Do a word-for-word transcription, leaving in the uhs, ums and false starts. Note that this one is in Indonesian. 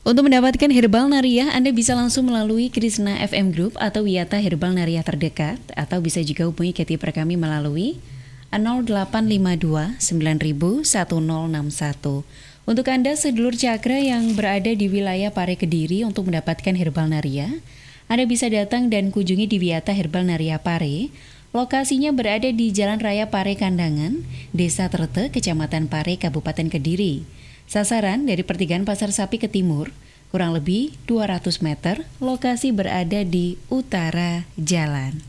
Untuk mendapatkan Herbal Nariah, Anda bisa langsung melalui Krishna F M Group atau Wiyata Herbal Nariah terdekat, atau bisa juga hubungi Ketipar kami melalui nol delapan lima dua sembilan nol nol satu nol enam satu. Untuk Anda sedulur Cakra yang berada di wilayah Pare Kediri untuk mendapatkan Herbal Nariah, Anda bisa datang dan kunjungi di Wiyata Herbal Nariah Pare. Lokasinya berada di Jalan Raya Pare Kandangan, Desa Trete, Kecamatan Pare, Kabupaten Kediri. Sasaran dari pertigaan Pasar Sapi ke timur, kurang lebih dua ratus meter, lokasi berada di utara jalan.